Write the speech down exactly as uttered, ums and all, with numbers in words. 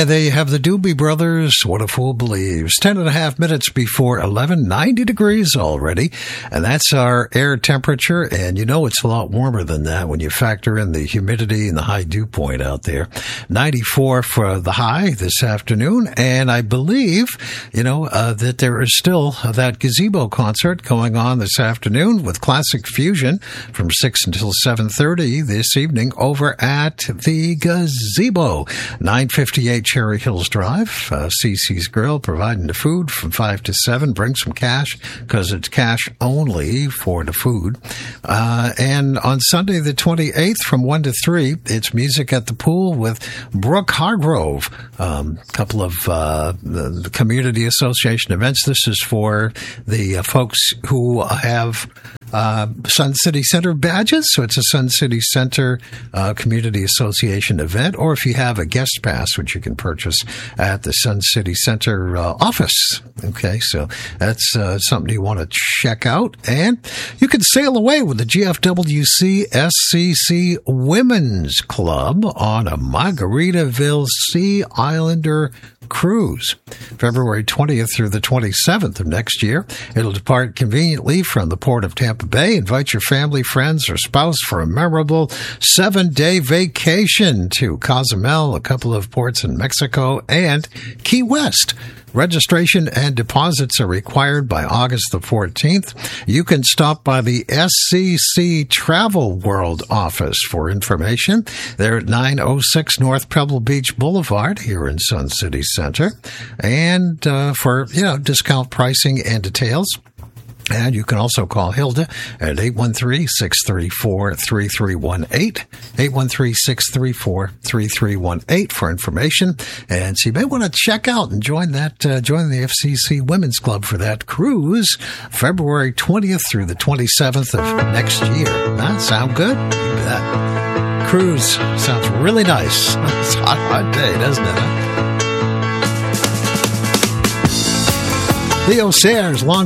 there you have the Doobie Brothers, What a Fool Believes. Ten and a half minutes before eleven, ninety degrees already. And that's our air temperature. And you know it's a lot warmer than that when you factor in the humidity and the high dew point out there. ninety-four for the high this afternoon. And I believe, you know, uh, that there is still that gazebo concert going on this afternoon with Classic Fusion from six until seven thirty this evening over at the gazebo. nine fifty-eight Cherry Hills Drive, uh, C C's Grill, providing the food from five to seven. Bring some cash because it's cash only for the food. Uh, and on Sunday the twenty-eighth from one to three, it's music at the pool with Brooke Hargrove. A um, couple of uh, the, the community association events. This is for the uh, folks who have Uh, Sun City Center badges, so it's a Sun City Center uh, Community Association event, or if you have a guest pass, which you can purchase at the Sun City Center uh, office. Okay, so that's uh, something you want to check out, and you can sail away with the G F W C S C C Women's Club on a Margaritaville Sea Islander cruise, February twentieth through the twenty-seventh of next year. It'll depart conveniently from the port of Tampa Bay. Invite your family, friends, or spouse for a memorable seven-day vacation to Cozumel, a couple of ports in Mexico, and Key West. Registration and deposits are required by August the fourteenth. You can stop by the S C C Travel World office for information. They're at nine oh six North Pebble Beach Boulevard here in Sun City Center. And uh, for, you know, discount pricing and details. And you can also call Hilda at eight one three, six three four, three three one eight, eight one three, six three four, three three one eight for information. And so you may want to check out and join that, uh, join the F C C Women's Club for that cruise, February twentieth through the twenty-seventh of next year. That sound good? You bet. Cruise sounds really nice. It's a hot, hot day, doesn't it? Huh? Leo Sayers, long